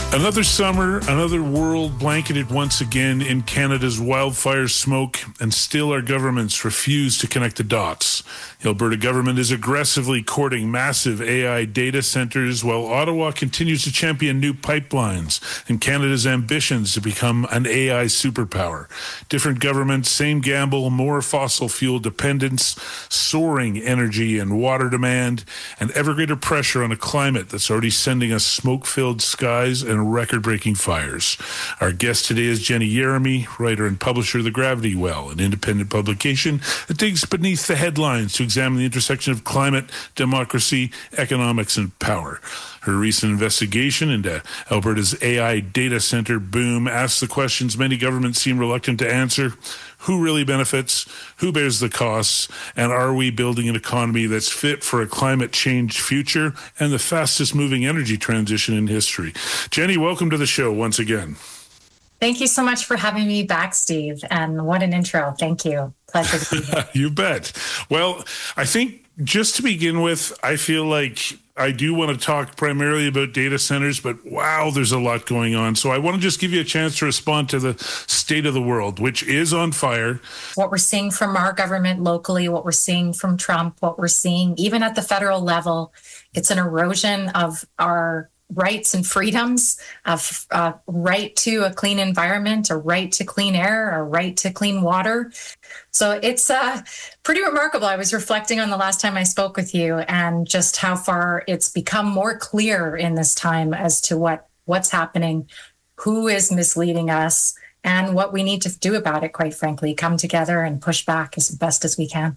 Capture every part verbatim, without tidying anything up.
Another summer, another world blanketed once again in Canada's wildfire smoke, and still our governments refuse to connect the dots. The Alberta government is aggressively courting massive A I data centers, while Ottawa continues to champion new pipelines and Canada's ambitions to become an A I superpower. Different governments, same gamble, more fossil fuel dependence, soaring energy and water demand, and ever greater pressure on a climate that's already sending us smoke-filled skies and record-breaking fires. Our guest today is Jenny Jeremy, writer and publisher of The Gravity Well, an independent publication that digs beneath the headlines to examine the intersection of climate, democracy, economics, and power. Her recent investigation into Alberta's A I data center boom asks the questions many governments seem reluctant to answer. Who really benefits? Who bears the costs? And are we building an economy that's fit for a climate change future and the fastest moving energy transition in history? Jenny, welcome to the show once again. Thank you so much for having me back, Steve. And what an intro. Thank you. Pleasure to be here. You bet. Well, I think just to begin with, I feel like I do want to talk primarily about data centers, but wow, there's a lot going on. So I want to just give you a chance to respond to the state of the world, which is on fire. What we're seeing from our government locally, what we're seeing from Trump, what we're seeing even at the federal level, it's an erosion of our rights and freedoms, of uh, right to a clean environment, a right to clean air, a right to clean water. So it's uh, pretty remarkable. I was reflecting on the last time I spoke with you and just how far it's become more clear in this time as to what, what's happening, who is misleading us, and what we need to do about it, quite frankly, come together and push back as best as we can.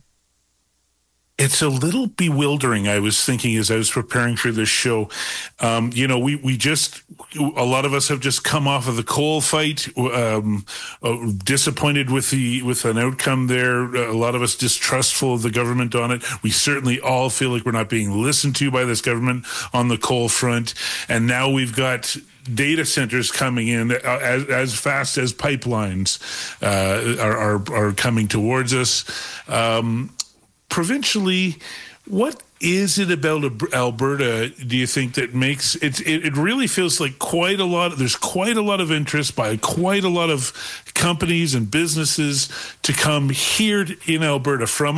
It's a little bewildering, I was thinking as I was preparing for this show. Um, you know, we, we just, a lot of us have just come off of the coal fight, um, uh, disappointed with the with an outcome there. A lot of us distrustful of the government on it. We certainly all feel like we're not being listened to by this government on the coal front. And now we've got data centers coming in as, as fast as pipelines uh, are, are, are coming towards us. Um, Provincially, what is it about Alberta, do you think, that makes it, it, it really feels like quite a lot, there's quite a lot of interest by quite a lot of companies and businesses to come here in Alberta from